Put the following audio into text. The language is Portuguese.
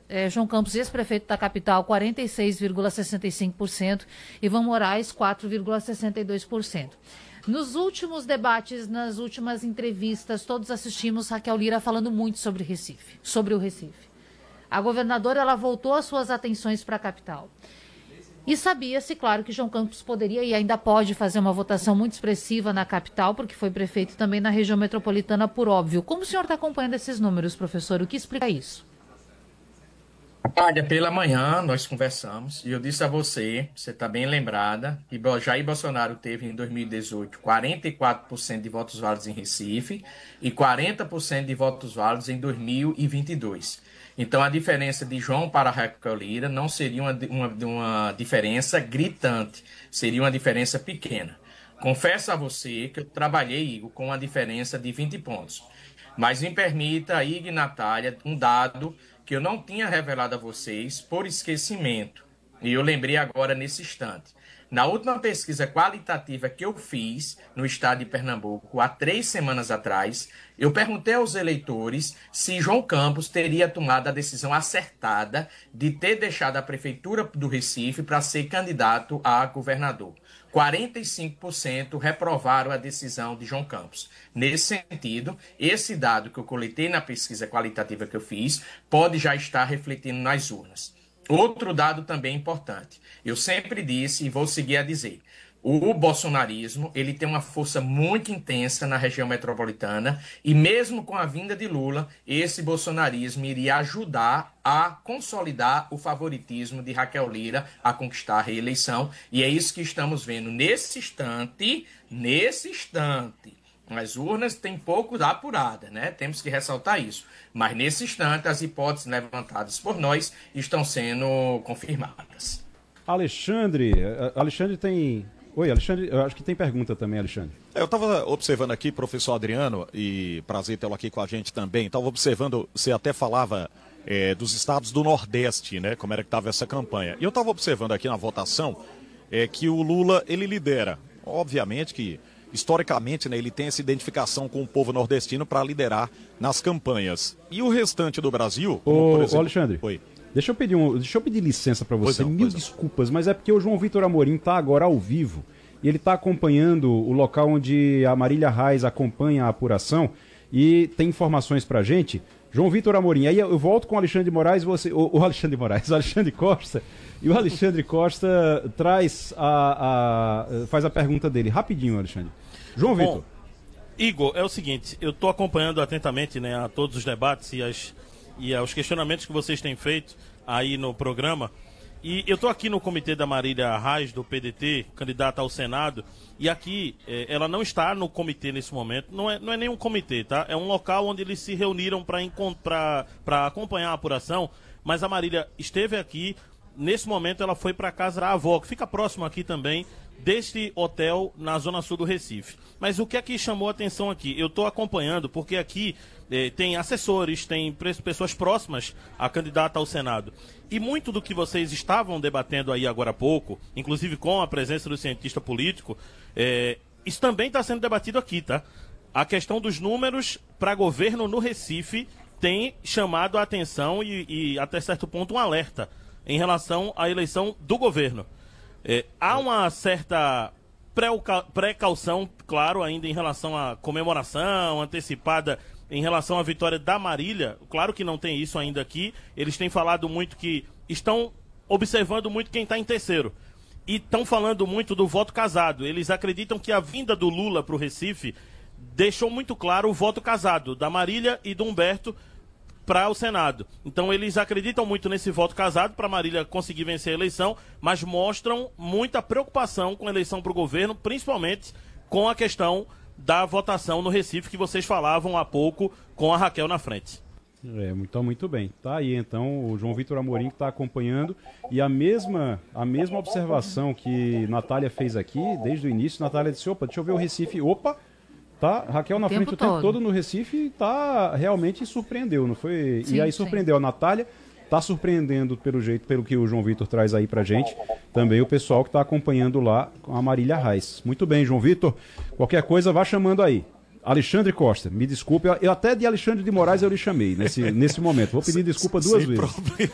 João Campos, ex-prefeito da capital, 46,65%, Ivan Moraes, 4,62%. Nos últimos debates, nas últimas entrevistas, todos assistimos Raquel Lira falando muito sobre o Recife. A governadora, ela voltou as suas atenções para a capital. E sabia-se, claro, que João Campos poderia e ainda pode fazer uma votação muito expressiva na capital, porque foi prefeito também na região metropolitana, por óbvio. Como o senhor está acompanhando esses números, professor? O que explica isso? Olha, pela manhã nós conversamos e eu disse a você está bem lembrada, que Jair Bolsonaro teve em 2018 44% de votos válidos em Recife e 40% de votos válidos em 2022. Então a diferença de João para Raquel Lira não seria uma diferença gritante, seria uma diferença pequena. Confesso a você que eu trabalhei, Igor, com uma diferença de 20 pontos. Mas me permita, Igor e Natália, um dado que eu não tinha revelado a vocês por esquecimento. E eu lembrei agora nesse instante. Na última pesquisa qualitativa que eu fiz no estado de Pernambuco, há 3 semanas atrás, eu perguntei aos eleitores se João Campos teria tomado a decisão acertada de ter deixado a prefeitura do Recife para ser candidato a governador. 45% reprovaram a decisão de João Campos. Nesse sentido, esse dado que eu coletei na pesquisa qualitativa que eu fiz pode já estar refletindo nas urnas. Outro dado também importante. Eu sempre disse e vou seguir a dizer. O bolsonarismo, ele tem uma força muito intensa na região metropolitana e mesmo com a vinda de Lula, esse bolsonarismo iria ajudar a consolidar o favoritismo de Raquel Lira a conquistar a reeleição. E é isso que estamos vendo nesse instante. As urnas têm pouco da apurada, né? Temos que ressaltar isso. Mas nesse instante, as hipóteses levantadas por nós estão sendo confirmadas. Alexandre tem... Oi, Alexandre, eu acho que tem pergunta também, Alexandre. Eu estava observando aqui, professor Adriano, e prazer tê-lo aqui com a gente também. Estava observando, você até falava dos estados do Nordeste, né? Como era que estava essa campanha. E eu estava observando aqui na votação que o Lula, ele lidera. Obviamente que historicamente, né, ele tem essa identificação com o povo nordestino para liderar nas campanhas. E o restante do Brasil... Por exemplo... Alexandre, oi. Deixa eu pedir licença para você. Mil desculpas, mas é porque o João Vitor Amorim está agora ao vivo e ele está acompanhando o local onde a Marília Reis acompanha a apuração e tem informações para a gente. João Vitor Amorim, aí eu volto com o Alexandre Moraes, o Alexandre Costa, e o Alexandre Costa faz a pergunta dele. Rapidinho, Alexandre. João Vitor. Igor, é o seguinte, eu estou acompanhando atentamente, né, a todos os debates e aos questionamentos que vocês têm feito aí no programa. E eu estou aqui no comitê da Marília Reis, do PDT, candidata ao Senado, e aqui ela não está no comitê nesse momento, não é nenhum comitê, tá? É um local onde eles se reuniram para acompanhar a apuração, mas a Marília esteve aqui, nesse momento ela foi para a casa da avó, que fica próximo aqui também, deste hotel na zona sul do Recife. Mas o que é que chamou a atenção aqui? Eu estou acompanhando porque aqui tem assessores, tem pessoas próximas à candidata ao Senado. E muito do que vocês estavam debatendo aí agora há pouco, inclusive com a presença do cientista político, isso também está sendo debatido aqui, tá? A questão dos números para governo no Recife tem chamado a atenção e até certo ponto um alerta em relação à eleição do governo. Há uma certa precaução, claro, ainda em relação à comemoração antecipada em relação à vitória da Marília. Claro que não tem isso ainda aqui. Eles têm falado muito que estão observando muito quem está em terceiro. E estão falando muito do voto casado. Eles acreditam que a vinda do Lula para o Recife deixou muito claro o voto casado da Marília e do Humberto para o Senado. Então eles acreditam muito nesse voto casado para Marília conseguir vencer a eleição, mas mostram muita preocupação com a eleição para o governo, principalmente com a questão da votação no Recife que vocês falavam há pouco com a Raquel na frente. Então, muito bem. Tá aí então o João Vitor Amorim que está acompanhando e a mesma observação que Natália fez aqui desde o início. Natália disse, deixa eu ver o Recife. Tá, Raquel na frente o tempo todo no Recife, realmente surpreendeu, não foi? Sim, e aí surpreendeu a Natália, tá surpreendendo pelo que o João Vitor traz aí pra gente, também o pessoal que tá acompanhando lá com a Marília Reis. Muito bem, João Vitor, qualquer coisa vá chamando aí. Alexandre Costa, me desculpe, eu até de Alexandre de Moraes eu lhe chamei nesse momento, vou pedir desculpa duas vezes.